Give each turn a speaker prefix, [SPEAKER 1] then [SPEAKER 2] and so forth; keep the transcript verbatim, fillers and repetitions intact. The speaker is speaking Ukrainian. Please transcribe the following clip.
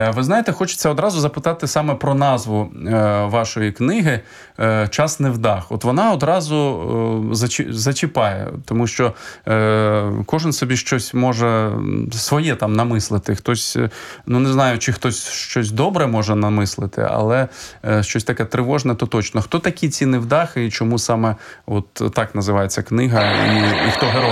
[SPEAKER 1] Ви знаєте, хочеться одразу запитати саме про назву е, вашої книги е, «Час невдах». От вона одразу е, зачі, зачіпає, тому що е, кожен собі щось може своє там намислити. Хтось, ну не знаю, чи хтось щось добре може намислити, але е, щось таке тривожне, то точно. Хто такі ці невдахи і чому саме от так називається книга, і, і хто герой?